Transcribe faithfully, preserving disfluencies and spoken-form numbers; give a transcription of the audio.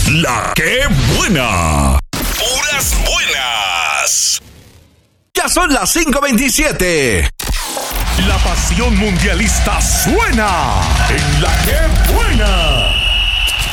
La que buena. Puras buenas. Ya son las cinco veintisiete. La pasión mundialista suena en La que buena.